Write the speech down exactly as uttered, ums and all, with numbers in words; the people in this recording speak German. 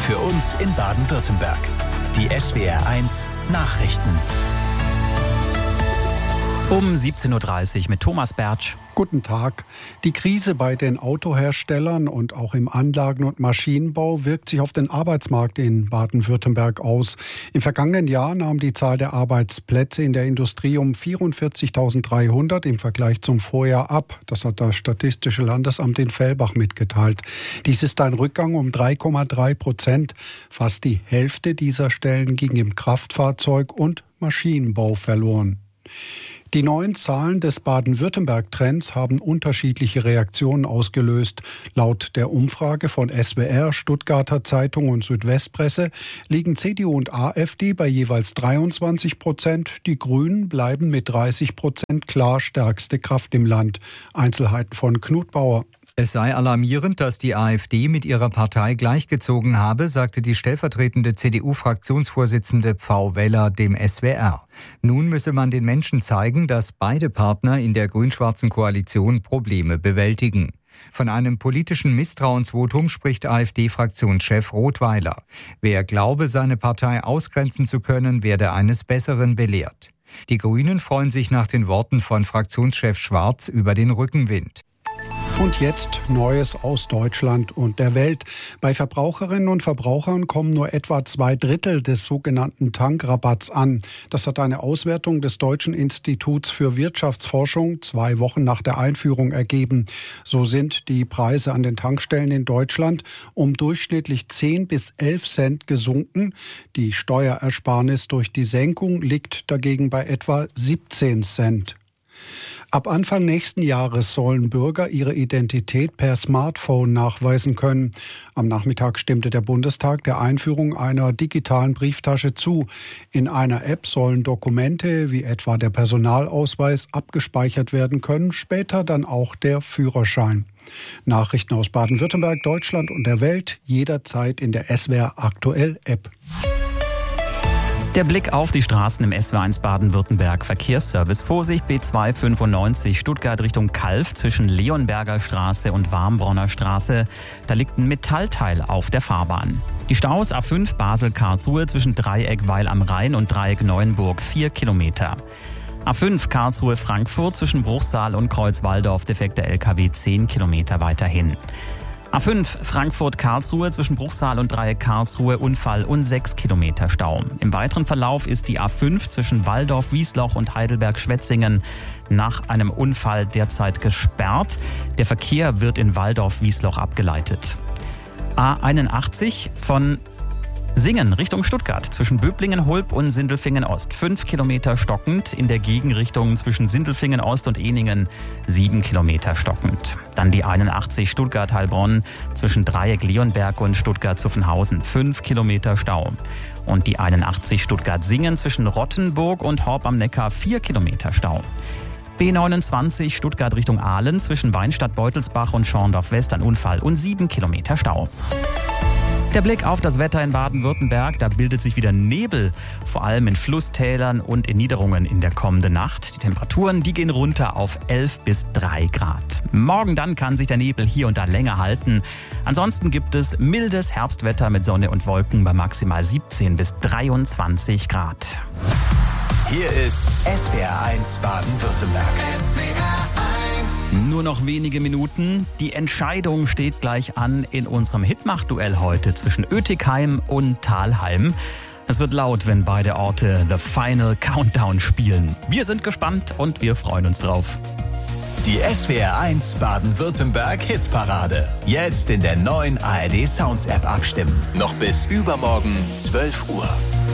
Für uns in Baden-Württemberg. Die S W R eins Nachrichten. Um siebzehn Uhr dreißig mit Thomas Bertsch. Guten Tag. Die Krise bei den Autoherstellern und auch im Anlagen- und Maschinenbau wirkt sich auf den Arbeitsmarkt in Baden-Württemberg aus. Im vergangenen Jahr nahm die Zahl der Arbeitsplätze in der Industrie um vierundvierzigtausenddreihundert im Vergleich zum Vorjahr ab. Das hat das Statistische Landesamt in Fellbach mitgeteilt. Dies ist ein Rückgang um drei Komma drei Prozent. Fast die Hälfte dieser Stellen ging im Kraftfahrzeug- und Maschinenbau verloren. Die neuen Zahlen des Baden-Württemberg-Trends haben unterschiedliche Reaktionen ausgelöst. Laut der Umfrage von S W R, Stuttgarter Zeitung und Südwestpresse liegen C D U und AfD bei jeweils dreiundzwanzig Prozent. Die Grünen bleiben mit dreißig Prozent klar stärkste Kraft im Land. Einzelheiten von Knut Bauer. Es sei alarmierend, dass die AfD mit ihrer Partei gleichgezogen habe, sagte die stellvertretende C D U-Fraktionsvorsitzende Pfau Weller dem S W R. Nun müsse man den Menschen zeigen, dass beide Partner in der grün-schwarzen Koalition Probleme bewältigen. Von einem politischen Misstrauensvotum spricht AfD-Fraktionschef Rothweiler. Wer glaube, seine Partei ausgrenzen zu können, werde eines Besseren belehrt. Die Grünen freuen sich nach den Worten von Fraktionschef Schwarz über den Rückenwind. Und jetzt Neues aus Deutschland und der Welt. Bei Verbraucherinnen und Verbrauchern kommen nur etwa zwei Drittel des sogenannten Tankrabatts an. Das hat eine Auswertung des Deutschen Instituts für Wirtschaftsforschung zwei Wochen nach der Einführung ergeben. So sind die Preise an den Tankstellen in Deutschland um durchschnittlich zehn bis elf Cent gesunken. Die Steuerersparnis durch die Senkung liegt dagegen bei etwa siebzehn Cent. Ab Anfang nächsten Jahres sollen Bürger ihre Identität per Smartphone nachweisen können. Am Nachmittag stimmte der Bundestag der Einführung einer digitalen Brieftasche zu. In einer App sollen Dokumente wie etwa der Personalausweis abgespeichert werden können, später dann auch der Führerschein. Nachrichten aus Baden-Württemberg, Deutschland und der Welt jederzeit in der S W R Aktuell App. Der Blick auf die Straßen im S W R eins Baden-Württemberg. Verkehrsservice. Vorsicht, B zwei fünfundneunzig Stuttgart Richtung Calw zwischen Leonberger Straße und Warmbronner Straße. Da liegt ein Metallteil auf der Fahrbahn. Die Staus A fünf Basel-Karlsruhe zwischen Dreieck Weil am Rhein und Dreieck Neuenburg vier Kilometer. A fünf Karlsruhe-Frankfurt zwischen Bruchsal und Kreuzwaldorf defekter L K W zehn Kilometer weiterhin. A fünf Frankfurt-Karlsruhe zwischen Bruchsal und Dreieck Karlsruhe Unfall und sechs Kilometer Stau. Im weiteren Verlauf ist die A fünf zwischen Walldorf-Wiesloch und Heidelberg-Schwetzingen nach einem Unfall derzeit gesperrt. Der Verkehr wird in Walldorf-Wiesloch abgeleitet. A einundachtzig von Singen Richtung Stuttgart zwischen Böblingen-Hulb und Sindelfingen-Ost. Fünf Kilometer stockend. In der Gegenrichtung zwischen Sindelfingen-Ost und Ehningen sieben Kilometer stockend. Dann die einundachtzig Stuttgart-Heilbronn zwischen Dreieck-Leonberg und Stuttgart-Zuffenhausen. Fünf Kilometer Stau. Und die einundachtzig Stuttgart-Singen zwischen Rottenburg und Horb am Neckar. Vier Kilometer Stau. B neunundzwanzig Stuttgart Richtung Aalen zwischen Weinstadt-Beutelsbach und Schorndorf-West ein Unfall und sieben Kilometer Stau. Der Blick auf das Wetter in Baden-Württemberg, da bildet sich wieder Nebel, vor allem in Flusstälern und in Niederungen in der kommenden Nacht. Die Temperaturen, die gehen runter auf elf bis drei Grad. Morgen dann kann sich der Nebel hier und da länger halten. Ansonsten gibt es mildes Herbstwetter mit Sonne und Wolken bei maximal siebzehn bis dreiundzwanzig Grad. Hier ist S W R eins Baden-Württemberg. S W R eins. Nur noch wenige Minuten. Die Entscheidung steht gleich an in unserem Hitmach-Duell heute zwischen Oetikheim und Thalheim. Es wird laut, wenn beide Orte The Final Countdown spielen. Wir sind gespannt und wir freuen uns drauf. Die S W R eins Baden-Württemberg Hitparade. Jetzt in der neuen A R D Sounds App abstimmen. Noch bis übermorgen zwölf Uhr.